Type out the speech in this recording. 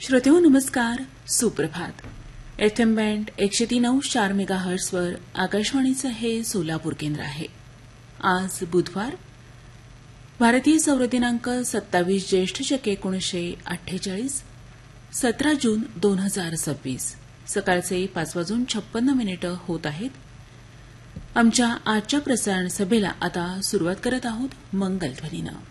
श्रोतेहो नमस्कार, सुप्रभात. FM band 103.4 मेगाहर्ट्झवर आकाशवाणीचं हे सोलापूर केंद्र आहे. आज बुधवार, भारतीय सौर दिनांक 27 ज्येष्ठ शके 1948, 17 जून 2026. सकाळचे 5:56 होत आहेत. आमच्या आजच्या प्रसारण सभेला आता सुरुवात करत आहोत मंगलध्वनीनं.